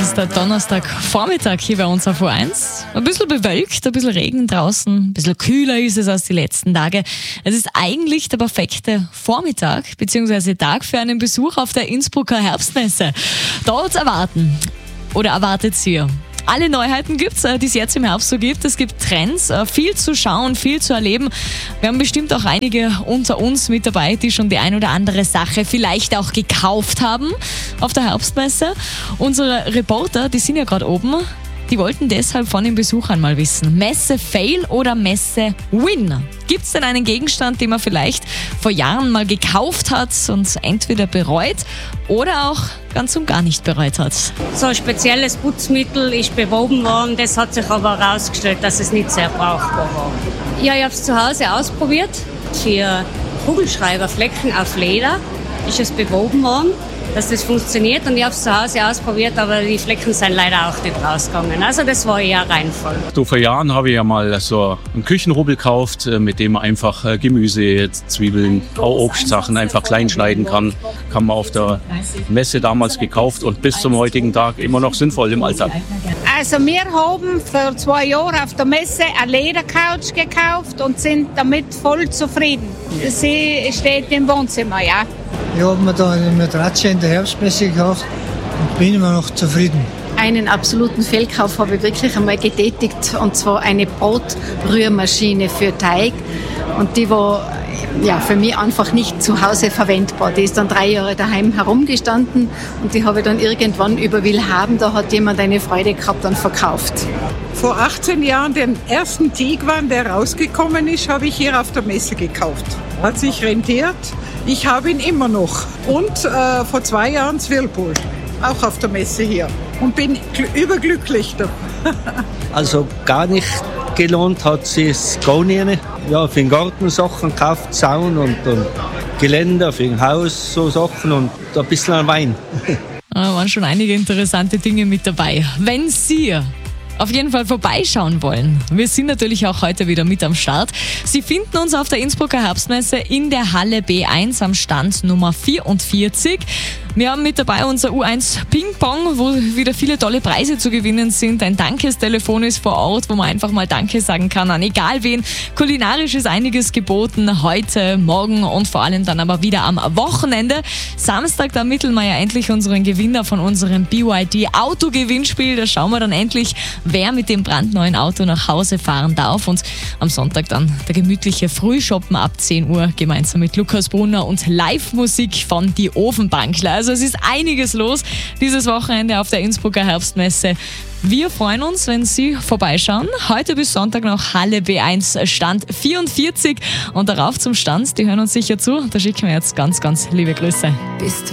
ist der Donnerstagvormittag hier bei uns auf U1. Ein bisschen bewölkt, ein bisschen Regen draußen, ein bisschen kühler ist es als die letzten Tage. Es ist eigentlich der perfekte Vormittag bzw. Tag für einen Besuch auf der Innsbrucker Herbstmesse. Dort erwartet Sie alle Neuheiten gibt's, die es jetzt im Herbst so gibt. Es gibt Trends, viel zu schauen, viel zu erleben. Wir haben bestimmt auch einige unter uns mit dabei, die schon die ein oder andere Sache vielleicht auch gekauft haben auf der Herbstmesse. Unsere Reporter, die sind ja gerade oben, die wollten deshalb von den Besuchern mal wissen, Messe-Fail oder Messe-Win? Gibt es denn einen Gegenstand, den man vielleicht vor Jahren mal gekauft hat und entweder bereut oder auch ganz und gar nicht bereut hat? So ein spezielles Putzmittel ist beworben worden, das hat sich aber herausgestellt, dass es nicht sehr brauchbar war. Ja, ich habe es zu Hause ausprobiert. Für Kugelschreiberflecken auf Leder ist es beworben worden, dass das funktioniert, und ich habe es zu Hause ausprobiert, aber die Flecken sind leider auch nicht rausgegangen. Also das war eher Reinfall. So vor Jahren habe ich ja mal so einen Küchenrubbel gekauft, mit dem man einfach Gemüse, Zwiebeln, auch Obstsachen einfach klein schneiden kann. Kann man auf der Messe damals gekauft und bis zum heutigen Tag immer noch sinnvoll im Alltag. Also wir haben vor 2 Jahren auf der Messe eine Ledercouch gekauft und sind damit voll zufrieden. Sie steht im Wohnzimmer, ja. Ich habe mir da eine Matratze in der Herbstmesse gekauft und bin immer noch zufrieden. Einen absoluten Fehlkauf habe ich wirklich einmal getätigt, und zwar eine Brotrührmaschine für Teig. Und die war für mich einfach nicht zu Hause verwendbar. Die ist dann 3 Jahre daheim herumgestanden und die habe ich dann irgendwann über Willhaben, da hat jemand eine Freude gehabt, dann verkauft. Vor 18 Jahren den ersten Tiguan, der rausgekommen ist, habe ich hier auf der Messe gekauft. Hat sich rentiert. Ich habe ihn immer noch. Und vor 2 Jahren Whirlpool, auch auf der Messe hier. Und bin überglücklich. Also gar nicht gelohnt hat es gar nicht. Ja, für den Garten Sachen gekauft, Zaun und Geländer, für ein Haus so Sachen und ein bisschen an Wein. Da waren schon einige interessante Dinge mit dabei. Wenn Sie auf jeden Fall vorbeischauen wollen, wir sind natürlich auch heute wieder mit am Start. Sie finden uns auf der Innsbrucker Herbstmesse in der Halle B1 am Stand Nummer 44. Wir haben mit dabei unser U1 Ping-Pong, wo wieder viele tolle Preise zu gewinnen sind. Ein Dankestelefon ist vor Ort, wo man einfach mal Danke sagen kann an egal wen. Kulinarisch ist einiges geboten, heute, morgen und vor allem dann aber wieder am Wochenende. Samstag, da ermitteln wir ja endlich unseren Gewinner von unserem BYD-Auto-Gewinnspiel. Da schauen wir dann endlich, wer mit dem brandneuen Auto nach Hause fahren darf. Und am Sonntag dann der gemütliche Frühshoppen ab 10 Uhr gemeinsam mit Lukas Brunner und Live-Musik von Die Ofenbankler. Also es ist einiges los dieses Wochenende auf der Innsbrucker Herbstmesse. Wir freuen uns, wenn Sie vorbeischauen. Heute bis Sonntag noch Halle B1 Stand 44 und darauf zum Stand. Die hören uns sicher zu. Da schicken wir jetzt ganz, ganz liebe Grüße.